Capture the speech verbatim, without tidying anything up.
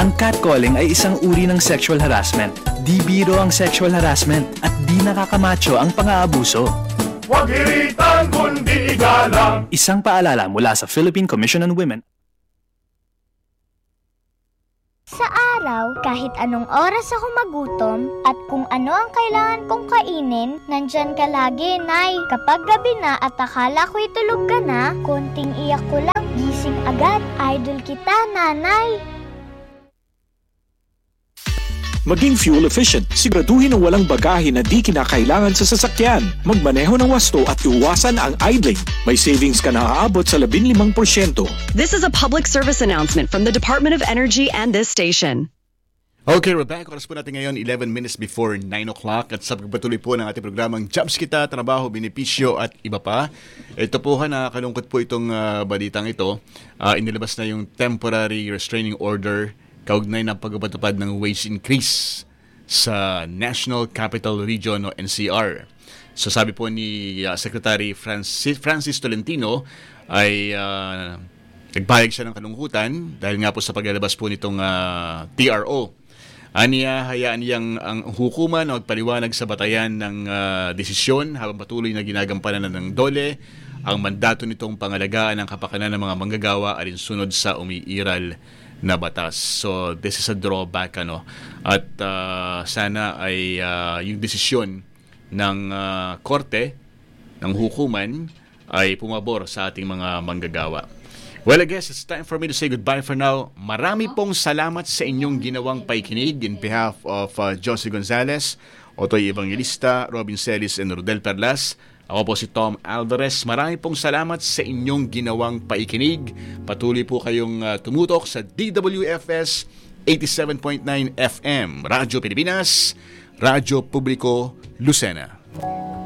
Ang catcalling ay isang uri ng sexual harassment. Di biro ang sexual harassment at di nakakamacho ang pang-aabuso. Huwag iritan kundi igalang. Isang paalala mula sa Philippine Commission on Women. Sa araw, kahit anong oras ako magutom at kung ano ang kailangan kong kainin, nandyan ka lagi, Nay. Kapag gabi na at akala ko'y tulog ka na, konting iyak ko lang, gising agad. Idol kita, Nanay. Maging fuel efficient, siguraduhin na walang bagahe na di kinakailangan sa sasakyan. Magmaneho ng wasto at iwasan ang idling. May savings ka na aabot sa labing limang porsyento. This is a public service announcement from the Department of Energy and this station. Okay, we're back. Oras po natin ngayon, eleven minutes before nine o'clock. At sa pagpatuloy po ng ating programang Jobs Kita, Trabaho, Benepisyo at iba pa. Ito po ha, nakakalungkot po itong uh, balitang ito. Uh, inilabas na yung temporary restraining order kaugnay ng pagpapatupad ng wage increase sa National Capital Region o N C R. So sabi po ni uh, Secretary Francis, Francis Tolentino ay uh, nagbayag siya ng kalungkutan dahil nga po sa paglalabas po nitong uh, T R O. Aniya, hayaan niyang ang hukuman o magpaliwanag sa batayan ng uh, desisyon habang patuloy na ginagampanan ng DOLE ang mandato nitong pangalagaan ng kapakanan ng mga manggagawa alinsunod sa umiiral na batas. So this is a drawback ano. At uh, sana ay uh, yung desisyon ng uh, korte ng hukuman ay pumabor sa ating mga manggagawa. Well, I guess it's time for me to say goodbye for now. Marami pong salamat sa inyong ginawang paikinig in behalf of uh, Josie Gonzalez, Otoy Evangelista, Robin Celis, and Rodel Perlas. Ako po si Tom Alvarez. Marami pong salamat sa inyong ginawang paikinig. Patuloy po kayong uh, tumutok sa D W F S eighty-seven point nine F M, Radyo Pilipinas, Radyo Publiko, Lucena.